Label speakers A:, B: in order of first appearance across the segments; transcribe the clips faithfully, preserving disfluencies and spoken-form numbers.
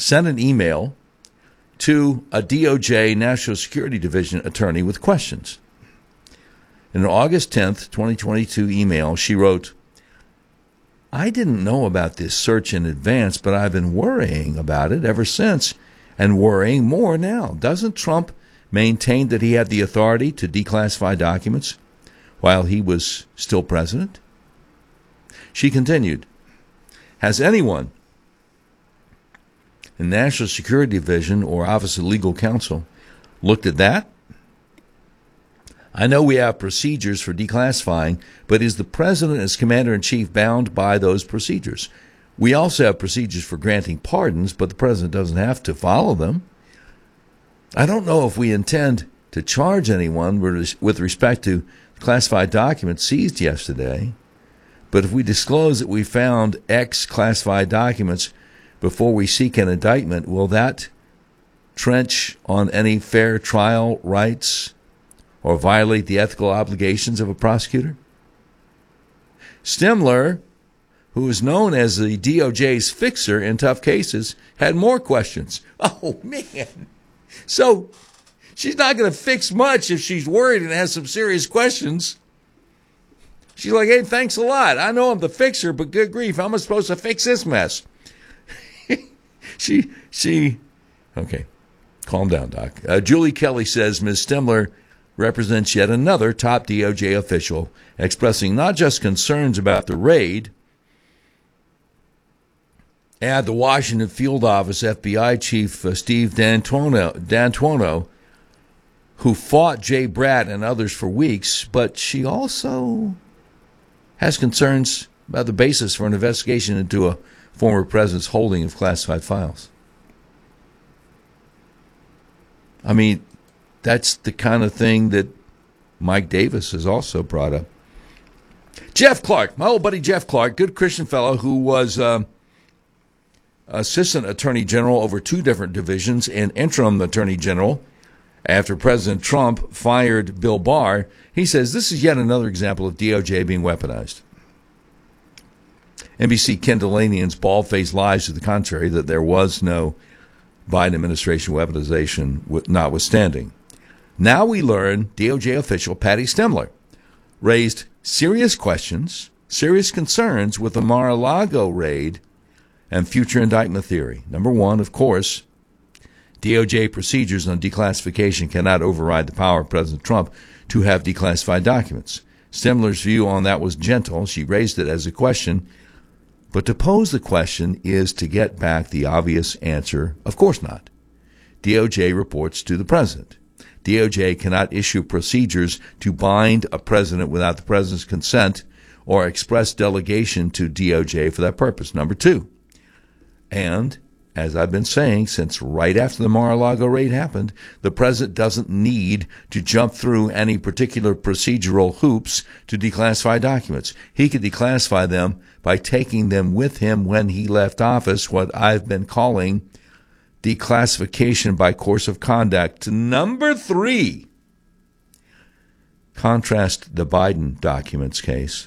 A: sent an email to a D O J National Security Division attorney with questions. In an August tenth, twenty twenty-two email, she wrote, I didn't know about this search in advance, but I've been worrying about it ever since, and worrying more now. Doesn't Trump maintain that he had the authority to declassify documents while he was still president? She continued, has anyone in National Security Division or Office of Legal Counsel looked at that? I know we have procedures for declassifying, but is the president as commander-in-chief bound by those procedures? We also have procedures for granting pardons, but the president doesn't have to follow them. I don't know if we intend to charge anyone with respect to classified documents seized yesterday, but if we disclose that we found X classified documents before we seek an indictment, will that trench on any fair trial rights or violate the ethical obligations of a prosecutor? Stemler, who is known as the D O J's fixer in tough cases, had more questions. Oh, man. So she's not going to fix much if she's worried and has some serious questions. She's like, hey, thanks a lot. I know I'm the fixer, but good grief, how am I supposed to fix this mess? she, she, okay, calm down, Doc. Uh, Julie Kelly says Miz Stemler represents yet another top D O J official, expressing not just concerns about the raid. At the Washington Field Office, F B I Chief uh, Steve D'Antuono, D'Antuono, who fought Jay Bratt and others for weeks, but she also has concerns about the basis for an investigation into a former president's holding of classified files. I mean, that's the kind of thing that Mike Davis has also brought up. Jeff Clark, my old buddy Jeff Clark, good Christian fellow who was uh, Assistant Attorney General over two different divisions and interim Attorney General after President Trump fired Bill Barr. He says this is yet another example of D O J being weaponized. N B C Ken Delanian's bald-faced lies to the contrary that there was no Biden administration weaponization notwithstanding. Now we learn D O J official Patty Stemler raised serious questions, serious concerns with the Mar-a-Lago raid and future indictment theory. Number one, of course, D O J procedures on declassification cannot override the power of President Trump to have declassified documents. Stemler's view on that was gentle. She raised it as a question, but to pose the question is to get back the obvious answer, of course not. D O J reports to the president. D O J cannot issue procedures to bind a president without the president's consent or express delegation to D O J for that purpose. Number two, and as I've been saying since right after the Mar-a-Lago raid happened, the president doesn't need to jump through any particular procedural hoops to declassify documents. He could declassify them by taking them with him when he left office, what I've been calling declassification by course of conduct. Number three, contrast the Biden documents case,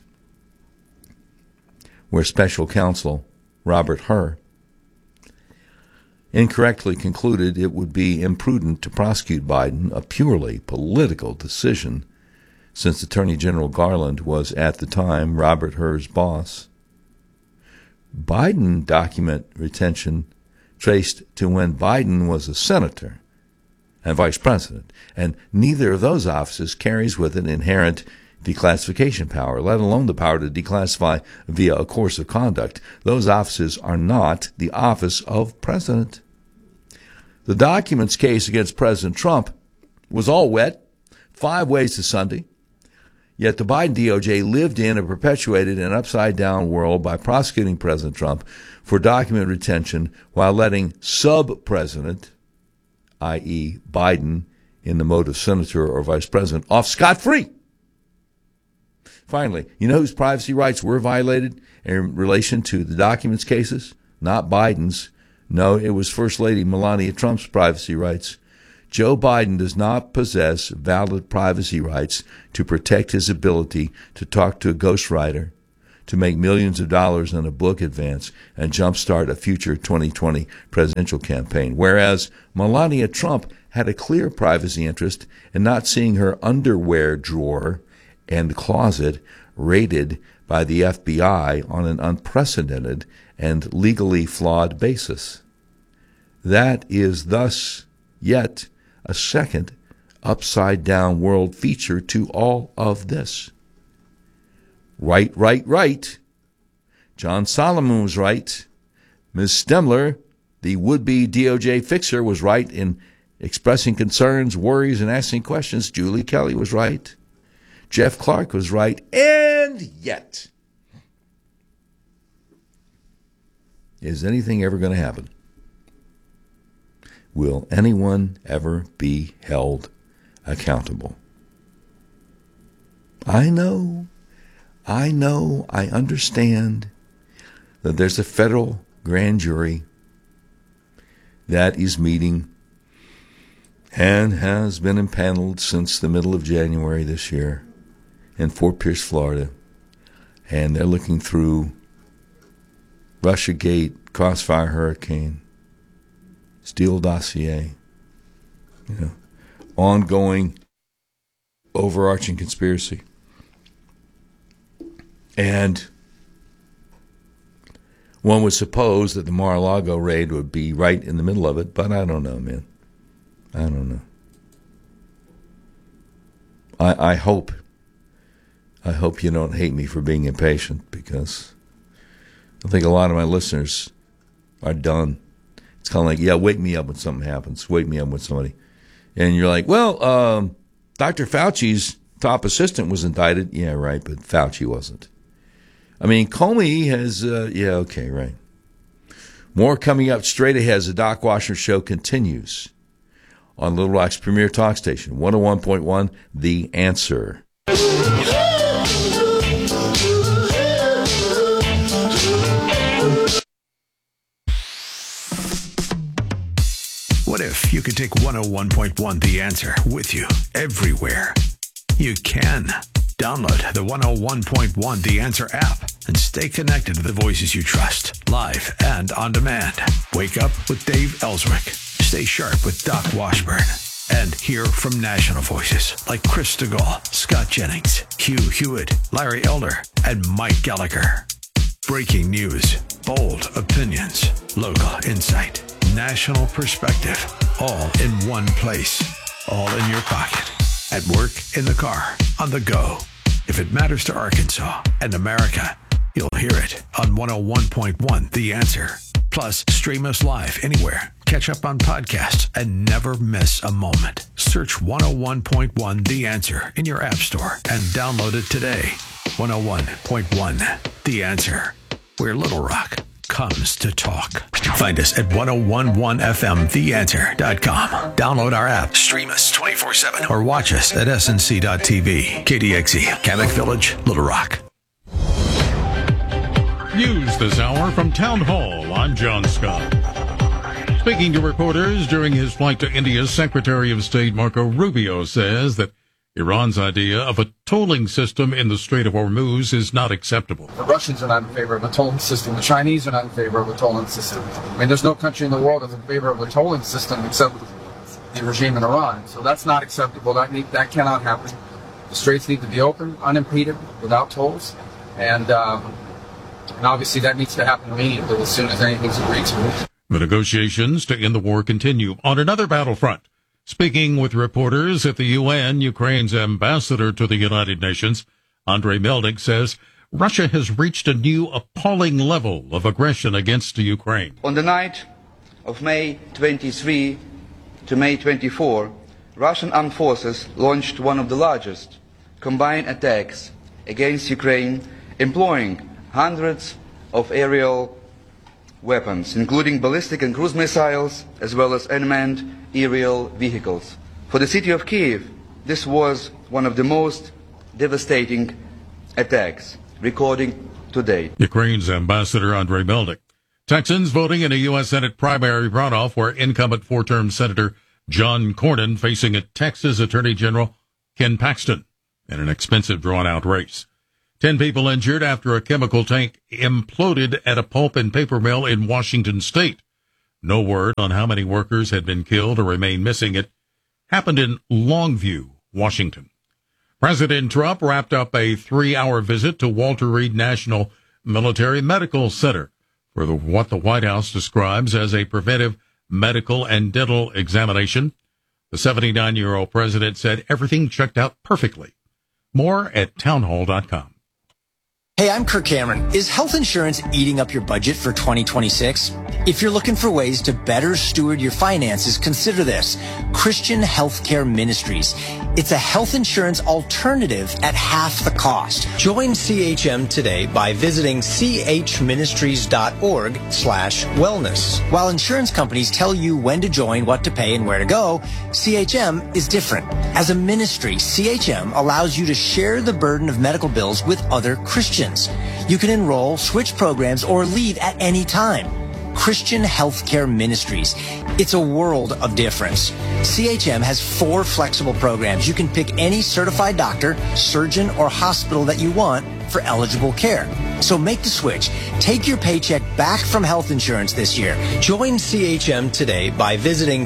A: where special counsel Robert Hur incorrectly concluded it would be imprudent to prosecute Biden, a purely political decision, since Attorney General Garland was at the time Robert Hur's boss. Biden document retention traced to when Biden was a senator and vice president, and neither of those offices carries with it inherent declassification power, let alone the power to declassify via a course of conduct. Those offices are not the office of president. The documents case against President Trump was all wet, five ways to Sunday. Yet the Biden D O J lived in and perpetuated an upside-down world by prosecuting President Trump for document retention while letting sub-president, that is. Biden, in the mode of senator or vice president, off scot-free. Finally, you know whose privacy rights were violated in relation to the documents cases? Not Biden's. No, it was First Lady Melania Trump's privacy rights. Joe Biden does not possess valid privacy rights to protect his ability to talk to a ghostwriter, to make millions of dollars on a book advance and jumpstart a future twenty twenty presidential campaign, whereas Melania Trump had a clear privacy interest in not seeing her underwear drawer and closet raided by the F B I on an unprecedented and legally flawed basis. That is thus yet a second upside-down world feature to all of this. Right, right, right. John Solomon was right. Miz Stemler, the would-be D O J fixer, was right in expressing concerns, worries, and asking questions. Julie Kelly was right. Jeff Clark was right. And yet, is anything ever going to happen? Will anyone ever be held accountable? I know, I know, I understand that there's a federal grand jury that is meeting and has been impaneled since the middle of January this year in Fort Pierce, Florida. And they're looking through Russiagate, Crossfire Hurricane, Steele dossier, you know, ongoing, overarching conspiracy. And one would suppose that the Mar-a-Lago raid would be right in the middle of it, but I don't know, man. I don't know. I, I hope, I hope you don't hate me for being impatient, because I think a lot of my listeners are done. It's kind of like, yeah, wake me up when something happens. Wake me up when somebody. And you're like, well, um, Doctor Fauci's top assistant was indicted. Yeah, right, but Fauci wasn't. I mean, Comey has, uh, yeah, okay, right. More coming up straight ahead as the Doc Washington Show continues on Little Rock's premier talk station, one oh one point one, The Answer.
B: What if you could take one oh one point one The Answer with you everywhere? You can. Download the one oh one point one The Answer app and stay connected to the voices you trust, live and on demand. Wake up with Dave Ellswick. Stay sharp with Doc Washburn. And hear from national voices like Chris DeGaulle, Scott Jennings, Hugh Hewitt, Larry Elder, and Mike Gallagher. Breaking news, bold opinions, local insight, national perspective, all in one place, all in your pocket, at work, in the car, on the go. If it matters to Arkansas and America, you'll hear it on one oh one point one The Answer. Plus, stream us live anywhere. Catch up on podcasts and never miss a moment. Search one oh one point one The Answer in your app store and download it today. one oh one point one The Answer, where Little Rock comes to talk. Find us at ten eleven F M the answer dot com. Download our app, stream us twenty-four seven, or watch us at S N C dot T V. K D X E, Kamak Village, Little Rock.
C: News this hour from Town Hall. I'm John Scott. Speaking to reporters during his flight to India, Secretary of State Marco Rubio says that Iran's idea of a tolling system in the Strait of Hormuz is not acceptable.
D: The Russians are not in favor of a tolling system. The Chinese are not in favor of a tolling system. I mean, there's no country in the world that's in favor of a tolling system except the regime in Iran. So that's not acceptable. That need, that cannot happen. The straits need to be open, unimpeded, without tolls. And, um, and obviously that needs to happen immediately as soon as anything's agreed to.
C: The negotiations to end the war continue on another battlefront. Speaking with reporters at the U N, Ukraine's ambassador to the United Nations, Andrei Melnik, says Russia has reached a new appalling level of aggression against Ukraine.
E: On the night of May twenty-third to May twenty-fourth, Russian armed forces launched one of the largest combined attacks against Ukraine, employing hundreds of aerial weapons, including ballistic and cruise missiles, as well as unmanned aerial vehicles. For the city of Kiev, this was one of the most devastating attacks recorded to date.
C: Ukraine's ambassador Andrei Melnik. Texans voting in a U S Senate primary runoff where incumbent four-term Senator John Cornyn facing a Texas Attorney General Ken Paxton in an expensive drawn-out race. Ten people injured after a chemical tank imploded at a pulp and paper mill in Washington state. No word on how many workers had been killed or remain missing. It happened in Longview, Washington. President Trump wrapped up a three-hour visit to Walter Reed National Military Medical Center for the, what the White House describes as a preventive medical and dental examination. The seventy-nine-year-old president said everything checked out perfectly. More at townhall dot com.
F: Hey, I'm Kirk Cameron. Is health insurance eating up your budget for twenty twenty-six? If you're looking for ways to better steward your finances, consider this. Christian Healthcare Ministries. It's a health insurance alternative at half the cost. Join C H M today by visiting chministries.org slash wellness. While insurance companies tell you when to join, what to pay, and where to go, C H M is different. As a ministry, C H M allows you to share the burden of medical bills with other Christians. You can enroll, switch programs, or leave at any time. Christian Healthcare Ministries. It's a world of difference. C H M has four flexible programs. You can pick any certified doctor, surgeon, or hospital that you want for eligible care. So make the switch. Take your paycheck back from health insurance this year. Join C H M today by visiting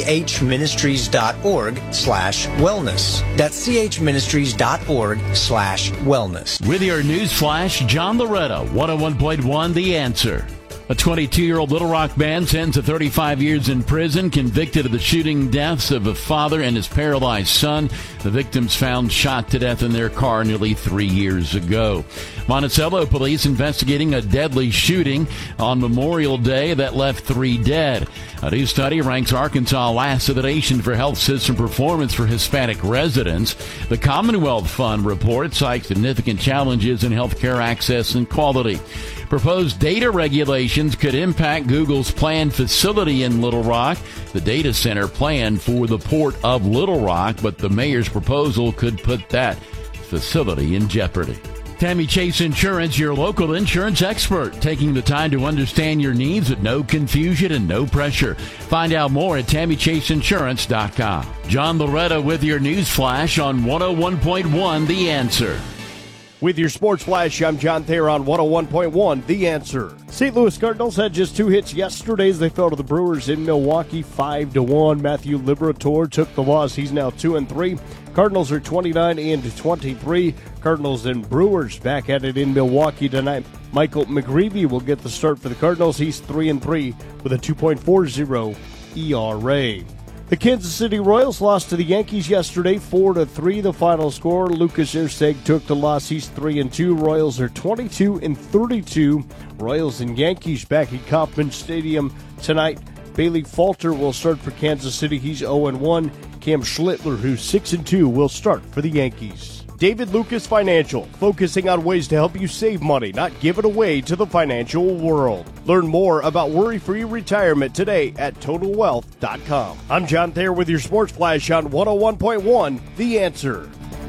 F: chministries.org slash wellness. That's chministries.org slash wellness.
G: With your news flash, John Loretta, one oh one point one The Answer. A twenty-two-year-old Little Rock man sentenced to thirty-five years in prison, convicted of the shooting deaths of a father and his paralyzed son. The victims found shot to death in their car nearly three years ago. Monticello police investigating a deadly shooting on Memorial Day that left three dead. A new study ranks Arkansas last in the nation for health system performance for Hispanic residents. The Commonwealth Fund report cites significant challenges in healthcare access and quality. Proposed data regulations could impact Google's planned facility in Little Rock. The data center planned for the port of Little Rock, but the mayor's proposal could put that facility in jeopardy. Tammy Chase Insurance, your local insurance expert, taking the time to understand your needs with no confusion and no pressure. Find out more at tammy chase insurance dot com. John Loretta with your news flash on one oh one point one The Answer.
H: With your sports flash, I'm John Thayer on one oh one point one The Answer. Saint Louis Cardinals had just two hits yesterday as they fell to the Brewers in Milwaukee five to one. Matthew Liberatore took the loss. He's now two and three. Cardinals are twenty-nine and twenty-three. Cardinals and Brewers back at it in Milwaukee tonight. Michael McGreevy will get the start for the Cardinals. He's three and three with a two point four oh E R A. The Kansas City Royals lost to the Yankees yesterday, four to three. The final score. Lucas Erceg took the loss. He's three and two. Royals are twenty-two and thirty-two. Royals and Yankees back at Kauffman Stadium tonight. Bailey Falter will start for Kansas City. He's oh and one. Cam Schlittler, who's six and two, will start for the Yankees. David Lucas Financial, focusing on ways to help you save money, not give it away to the financial world. Learn more about worry-free retirement today at total wealth dot com. I'm John Thayer with your Sports Flash on one oh one point one The Answer.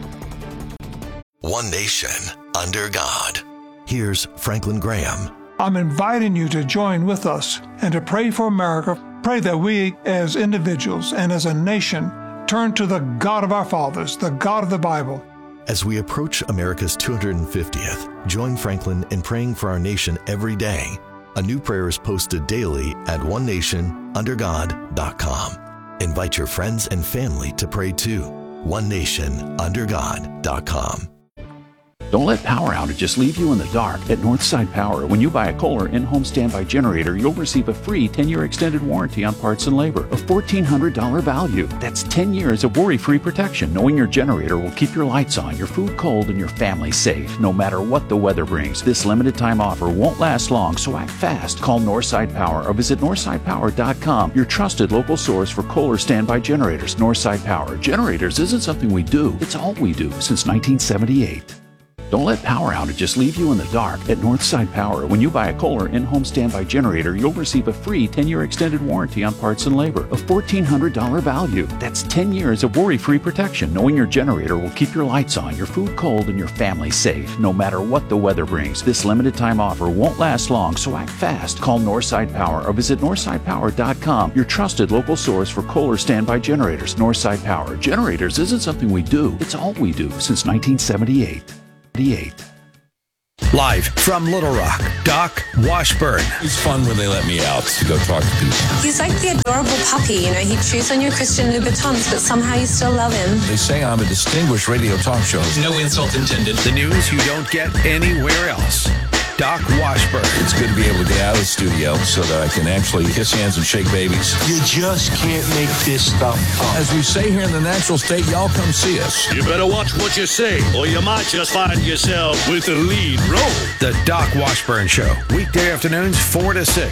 I: One nation under God. Here's Franklin Graham.
J: I'm inviting you to join with us and to pray for America. Pray that we as individuals and as a nation turn to the God of our fathers, the God of the Bible.
I: As we approach America's two hundred fiftieth, join Franklin in praying for our nation every day. A new prayer is posted daily at one nation under god dot com. Invite your friends and family to pray too. one nation under god dot com.
K: Don't let power outages leave you in the dark. At Northside Power, when you buy a Kohler in-home standby generator, you'll receive a free ten-year extended warranty on parts and labor, a fourteen hundred dollars value. That's ten years of worry-free protection, knowing your generator will keep your lights on, your food cold, and your family safe, no matter what the weather brings. This limited time offer won't last long, so act fast. Call Northside Power or visit northside power dot com, your trusted local source for Kohler standby generators. Northside Power. Generators isn't something we do, it's all we do since nineteen seventy-eight. Don't let power outages leave you in the dark. At Northside Power, when you buy a Kohler in-home standby generator, you'll receive a free ten-year extended warranty on parts and labor, a fourteen hundred dollars value. That's ten years of worry-free protection, knowing your generator will keep your lights on, your food cold, and your family safe, no matter what the weather brings. This limited time offer won't last long, so act fast. Call Northside Power or visit northside power dot com, your trusted local source for Kohler standby generators. Northside Power. Generators isn't something we do, it's all we do since nineteen seventy-eight.
B: Live from Little Rock, Doc Washburn.
L: It's fun when they let me out to go talk to people.
M: He's like the adorable puppy, you know. He chews on your Christian Louboutins, but somehow you still love him.
L: They say I'm a distinguished radio talk show.
B: No insult intended. The news you don't get anywhere else. Doc Washburn.
L: It's good to be able to get out of the studio so that I can actually kiss hands and shake babies.
N: You just can't make this stuff up.
L: As we say here in the natural state, y'all come see us.
O: You better watch what you say, or you might just find yourself with the lead role.
B: The Doc Washburn Show. Weekday afternoons, four to six.